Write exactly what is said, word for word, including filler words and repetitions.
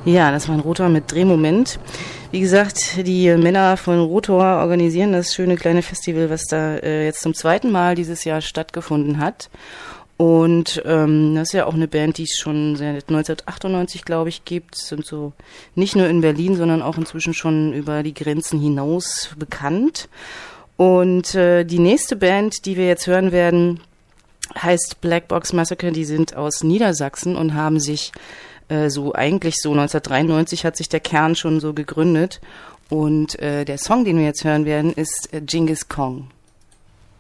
Ja, das war ein Rotor mit Drehmoment. Wie gesagt, die Männer von Rotor organisieren das schöne kleine Festival, was da äh, jetzt zum zweiten Mal dieses Jahr stattgefunden hat. Und ähm, das ist ja auch eine Band, die es schon seit neunzehnhundertachtundneunzig, glaube ich, gibt. Sind so nicht nur in Berlin, sondern auch inzwischen schon über die Grenzen hinaus bekannt. Und äh, die nächste Band, die wir jetzt hören werden, heißt Black Box Massacre. Die sind aus Niedersachsen und haben sich äh, so eigentlich so neunzehnhundertdreiundneunzig hat sich der Kern schon so gegründet. Und äh, der Song, den wir jetzt hören werden, ist äh, Genghis Kong.